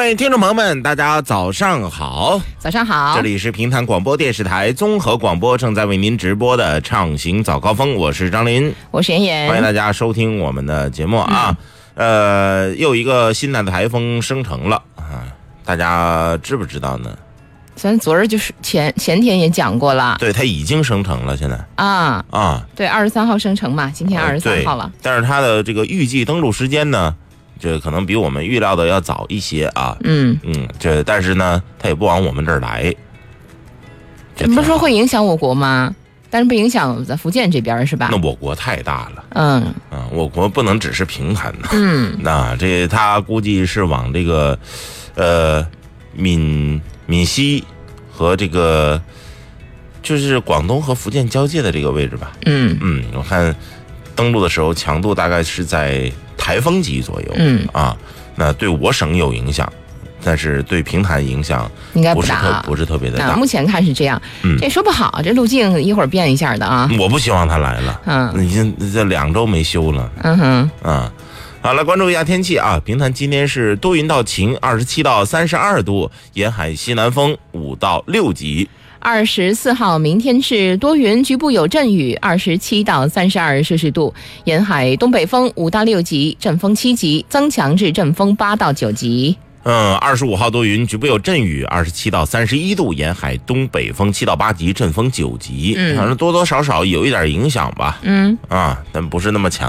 各位听众朋友们，大家早上好！ 早上好， 这里是平潭广播电视台综合广播，正在为您直播的畅行早高峰，我是张林， 我是妍妍， 欢迎大家收听我们的节目啊。又一个新的台风生成了啊，大家知不知道呢？ 咱昨儿就是前天也讲过了， 对，它已经生成了，现在对 ，23号生成嘛，今天23号了。 但是它的这个预计登陆时间呢，这可能比我们预料的要早一些啊。但是呢，它也不往我们这儿来。 不是说会影响我国吗？但是不影响在福建这边是吧？ 那我国太大了。我国不能只是平潭的。那这它估计是往这个闽西和这个就是广东和福建交界的这个位置吧。我看登陆的时候强度大概是在台风级左右。那对我省有影响，但是对平潭影响应该不大， 不是特别的大。 目前看是这样。这说不好，这路径一会儿变一下的啊。 我不希望它来了。已经这2周没休了。好，来关注一下天气啊。平潭今天是多云到晴，27到32度，沿海西南风5到6级。 24号明天是多云，局部有阵雨，27到32摄氏度，沿海东北风5到6级，阵风7级，增强至阵风8到9级。 25号多云，局部有阵雨，27到31度，沿海东北风7到8级，阵风9级。反正多多少少有一点影响吧。但不是那么强。